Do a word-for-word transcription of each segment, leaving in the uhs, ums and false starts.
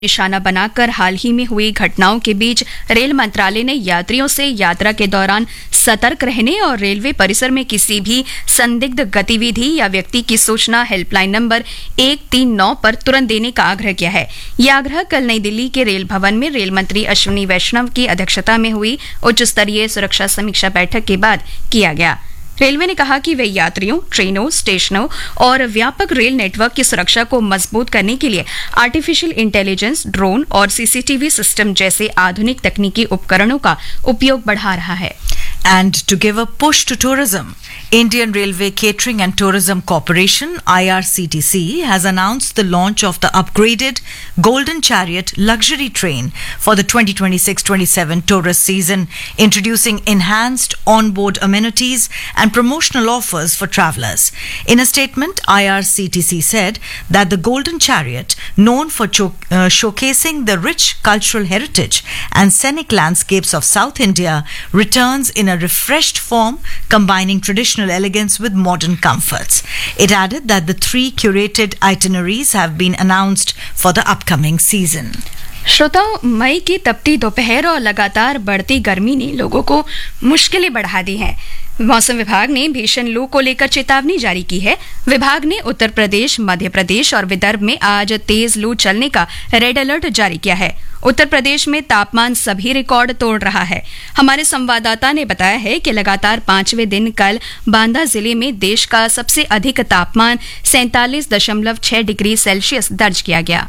निशाना बनाकर हाल ही में हुई घटनाओं के बीच रेल मंत्रालय ने यात्रियों से यात्रा के दौरान सतर्क रहने और रेलवे परिसर में किसी भी संदिग्ध गतिविधि या व्यक्ति की सूचना हेल्पलाइन नंबर एक तीन नौ पर तुरंत देने का आग्रह किया है। यह आग्रह कल नई दिल्ली के रेल भवन में रेल मंत्री अश्विनी वैष्णव की अध्यक्षता में हुई उच्च स्तरीय सुरक्षा समीक्षा बैठक के बाद किया गया। रेलवे ने कहा कि वे यात्रियों, ट्रेनों, स्टेशनों और व्यापक रेल नेटवर्क की सुरक्षा को मजबूत करने के लिए आर्टिफिशियल इंटेलिजेंस, ड्रोन और सीसीटीवी सिस्टम जैसे आधुनिक तकनीकी उपकरणों का उपयोग बढ़ा रहा है। And to give a push to tourism, Indian Railway Catering and Tourism Corporation I R C T C has announced the launch of the upgraded Golden Chariot luxury train for the twenty twenty-six twenty-seven tourist season, introducing enhanced onboard amenities and promotional offers for travellers. In a statement, I R C T C said that the Golden Chariot, known for cho- uh, showcasing the rich cultural heritage and scenic landscapes of South India, returns in a refreshed form, combining traditional elegance with modern comforts. It added that the three curated itineraries have been announced for the upcoming season. श्रोताओं, मई की तपती दोपहर और लगातार बढ़ती गर्मी ने लोगों को मुश्किलें बढ़ा दी हैं। मौसम विभाग ने भीषण लू को लेकर चेतावनी जारी की है। विभाग ने उत्तर प्रदेश, मध्य प्रदेश और विदर्भ में आज तेज लू चलने का रेड अलर्ट जारी किया है। उत्तर प्रदेश में तापमान सभी रिकॉर्ड तोड़ रहा है। हमारे संवाददाता ने बताया है कि लगातार पांचवें दिन कल बांदा जिले में देश का सबसे अधिक तापमान सैंतालीस दशमलव छह डिग्री सेल्सियस दर्ज किया गया।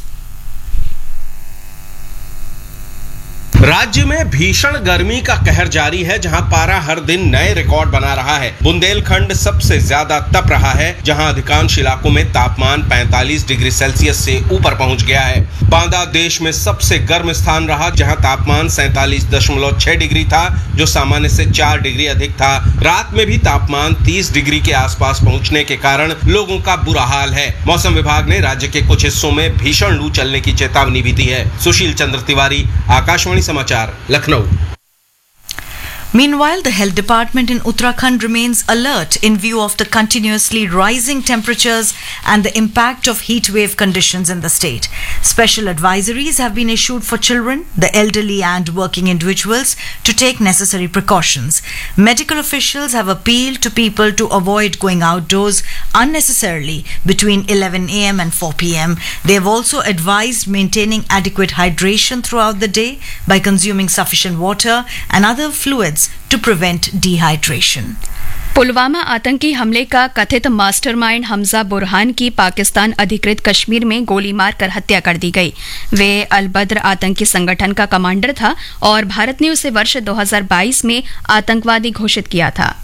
राज्य में भीषण गर्मी का कहर जारी है, जहां पारा हर दिन नए रिकॉर्ड बना रहा है। बुंदेलखंड सबसे ज्यादा तप रहा है, जहां अधिकांश इलाकों में तापमान पैंतालीस डिग्री सेल्सियस से ऊपर पहुंच गया है। बांदा देश में सबसे गर्म स्थान रहा, जहां तापमान सैंतालीस दशमलव छह डिग्री था, जो सामान्य से चार डिग्री अधिक था। रात में भी तापमान तीस डिग्री के आसपास पहुंचने के कारण लोगों का बुरा हाल है। मौसम विभाग ने राज्य के कुछ हिस्सों में भीषण लू चलने की चेतावनी भी दी है। सुशील चंद्र तिवारी, आकाशवाणी समाचार, Lucknow. Meanwhile, the Health Department in Uttarakhand remains alert in view of the continuously rising temperatures and the impact of heat wave conditions in the state. Special advisories have been issued for children, the elderly and working individuals to take necessary precautions. Medical officials have appealed to people to avoid going outdoors unnecessarily between eleven a m and four p m. They have also advised maintaining adequate hydration throughout the day by consuming sufficient water and other fluids to prevent dehydration. Pulwama आतंकी हमले का कथित mastermind Hamza Burhan की पाकिस्तान अधिकृत कश्मीर में गोली मारकर हत्या कर दी गई। वे अल बद्र आतंकी संगठन का कमांडर था और भारत ने उसे वर्ष दो हज़ार बाईस में आतंकवादी घोषित किया था।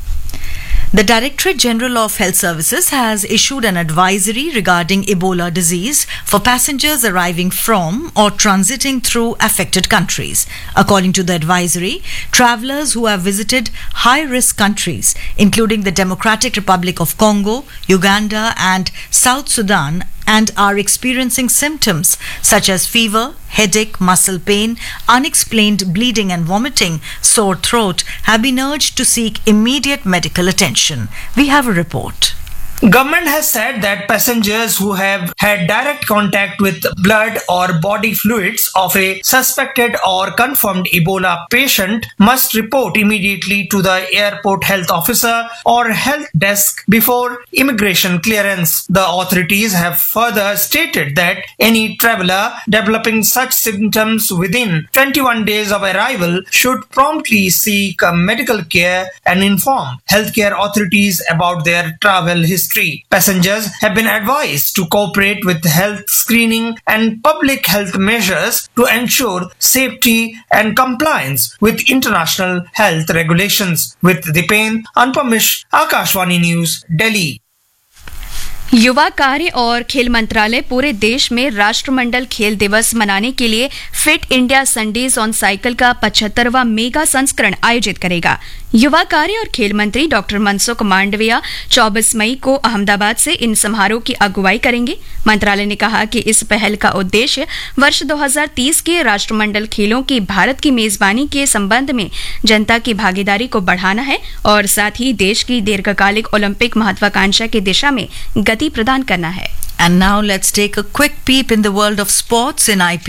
The Directorate General of Health Services has issued an advisory regarding Ebola disease for passengers arriving from or transiting through affected countries. According to the advisory, travelers who have visited high-risk countries, including the Democratic Republic of Congo, Uganda, and South Sudan, and are experiencing symptoms such as fever, headache, muscle pain, unexplained bleeding and vomiting, sore throat, have been urged to seek immediate medical attention. We have a report. Government has said that passengers who have had direct contact with blood or body fluids of a suspected or confirmed Ebola patient must report immediately to the airport health officer or health desk before immigration clearance. The authorities have further stated that any traveler developing such symptoms within twenty-one days of arrival should promptly seek medical care and inform healthcare authorities about their travel history. Passengers have been advised to cooperate with health screening and public health measures to ensure safety and compliance with international health regulations. With Dipen Anupamish, Akashvani News, Delhi. युवा कार्य और खेल मंत्रालय पूरे देश में राष्ट्रमंडल खेल दिवस मनाने के लिए fit India Sundays on cycle का पचहत्तरवां मेगा संस्करण आयोजित करेगा। युवा कार्य और खेल मंत्री डॉक्टर मनसुख मांडविया चौबीस मई को अहमदाबाद से इन समारोह की अगुवाई करेंगे। मंत्रालय ने कहा कि इस पहल का उद्देश्य वर्ष दो हज़ार तीस के राष्ट्रमंडल खेलों की भारत की मेजबानी के संबंध में जनता की भागीदारी को बढ़ाना है और साथ ही देश की दीर्घकालिक ओलंपिक महत्वाकांक्षा की दिशा में गति प्रदान करना है। And now let's take a quick peep in the world of sports in I P L.